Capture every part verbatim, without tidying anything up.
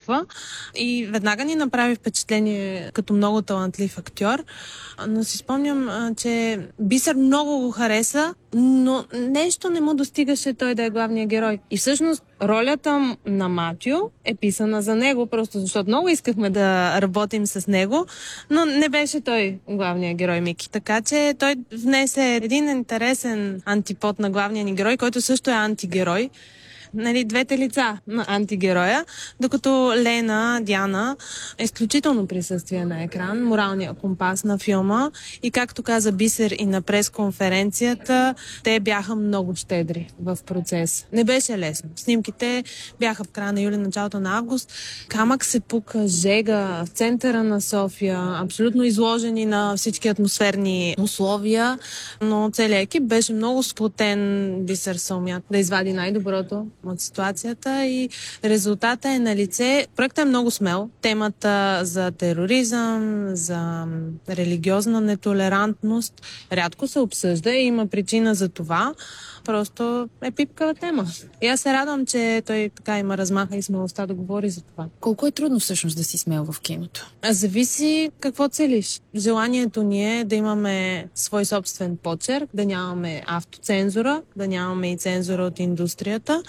участва. И веднага ни направи впечатление като много талантлив актьор. Но си спомням, че Бисер много го хареса, но нещо не му достигаше той да е главният герой. И всъщност ролята на Матио е писана за него, просто защото много искахме да работим с него, но не беше той главният герой Мики. Така че той внесе един интересен антипод на главния ни герой, който също е антигерой. Нали, двете лица на антигероя, докато Лена, Диана е изключително присъствие на екран, моралния компас на филма и както каза Бисер и на пресконференцията, те бяха много щедри в процес. Не беше лесно. Снимките бяха в края на юли, началото на август. Камък се пука, жега в центъра на София, абсолютно изложени на всички атмосферни условия, но целият екип беше много сплотен. Бисер съумя да извади най-доброто от ситуацията и резултата е на лице. Проектът е много смел. Темата за тероризъм, за религиозна нетолерантност рядко се обсъжда и има причина за това. Просто е пипкава тема. И аз се радвам, че той така има размаха и смелостта да говори за това. Колко е трудно всъщност да си смел в киното? Зависи какво целиш. Желанието ни е да имаме свой собствен почерк, да нямаме автоцензура, да нямаме и цензура от индустрията,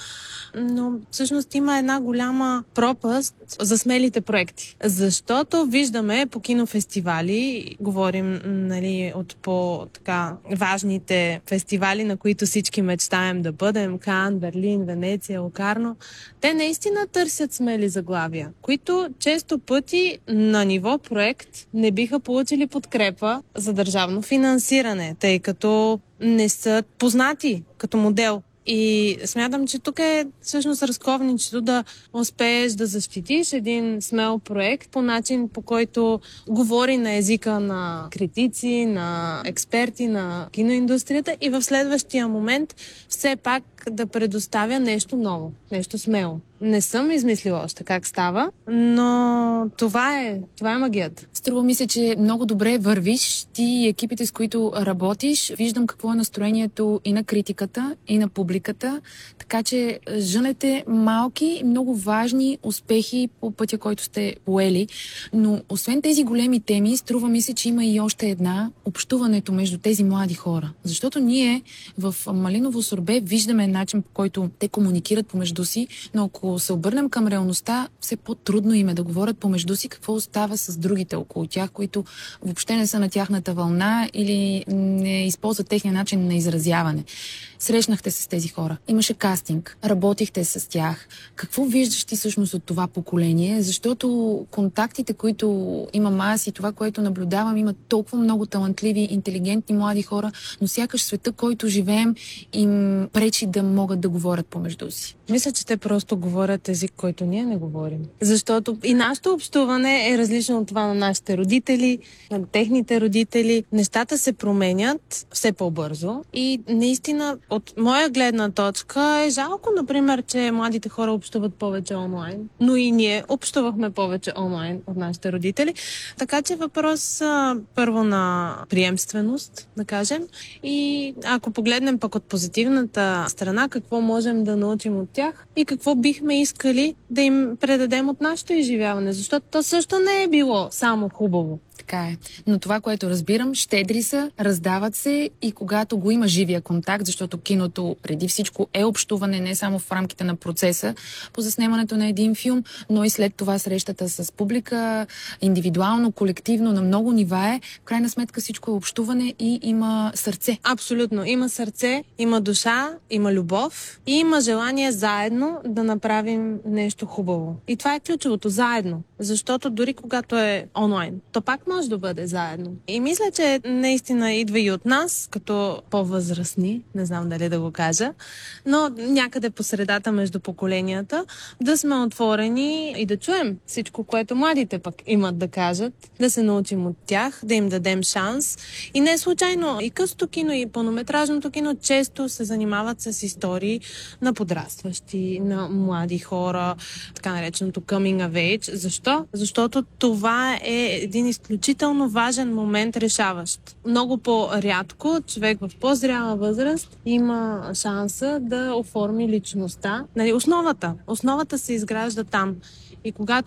но всъщност има една голяма пропаст за смелите проекти. Защото виждаме по кинофестивали, говорим, нали, от по-така важните фестивали, на които всички мечтаем да бъдем, Кан, Берлин, Венеция, Локарно, те наистина търсят смели заглавия, които често пъти на ниво проект не биха получили подкрепа за държавно финансиране, тъй като не са познати като модел. И смятам, че тук е всъщност разковничето да успееш да защитиш един смел проект по начин, по който говори на езика на критици, на експерти, на киноиндустрията и в следващия момент все пак да предоставя нещо ново, нещо смело. Не съм измислила още как става, но това е, това е магията. Струва ми се, че много добре вървиш. Ти и екипите, с които работиш, виждам какво е настроението и на критиката, и на публиката. Така че жънете малки, много важни успехи по пътя, който сте поели. Но освен тези големи теми, струва ми се, че има и още една — общуването между тези млади хора. Защото ние в Малиново сорбе виждаме начин, по който те комуникират помежду си, но ако се обърнем към реалността, все по-трудно им е да говорят помежду си какво остава с другите около тях, които въобще не са на тяхната вълна или не използват техния начин на изразяване. Срещнахте се с тези хора. Имаше кастинг. Работихте с тях. Какво виждаш ти всъщност от това поколение? Защото контактите, които имам аз и това, което наблюдавам, има толкова много талантливи, интелигентни млади хора, но сякаш света, който живеем, им пречи да могат да говорят помежду си. Мисля, че те просто говорят език, който ние не говорим. Защото и нашето общуване е различно от това на нашите родители, на техните родители. Нещата се променят все по-бързо и наистина от моя гледна точка е жалко, например, че младите хора общуват повече онлайн, но и ние общувахме повече онлайн от нашите родители. Така че въпрос първо на приемственост, да кажем. И ако погледнем пък от позитивната страна, какво можем да научим от тях и какво бихме искали да им предадем от нашето изживяване, защото то също не е било само хубаво. Така е. Но това, което разбирам, щедри са, раздават се и когато го има живия контакт, защото киното преди всичко е общуване не само в рамките на процеса по заснемането на един филм, но и след това срещата с публика, индивидуално, колективно, на много нива е. В крайна сметка всичко е общуване и има сърце. Абсолютно. Има сърце, има душа, има любов и има желание заедно да направим нещо хубаво. И това е ключовото. Заедно. Защото дори когато е онлайн, то пак може да бъде заедно. И мисля, че наистина идва и от нас, като по-възрастни, не знам дали да го кажа, но някъде по средата между поколенията, да сме отворени и да чуем всичко, което младите пък имат да кажат, да се научим от тях, да им дадем шанс. И не случайно и късото кино, и пълнометражното кино често се занимават с истории на подрастващи, на млади хора, така нареченото coming of age. Защо? Защото това е един изключително важен момент, решаващ. Много по-рядко човек в по-зряла възраст има шанса да оформи личността. Нали, основата. Основата се изгражда там. И когато